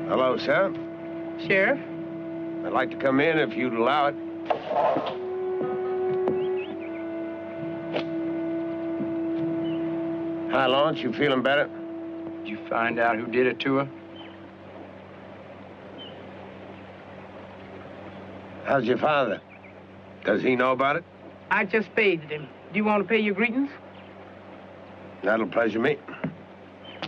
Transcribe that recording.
Hello, sir. Sheriff? I'd like to come in if you'd allow it. Hi, Lawrence. You feeling better? Did you find out who did it to her? How's your father? Does he know about it? I just bathed him. Do you want to pay your greetings? That'll pleasure me.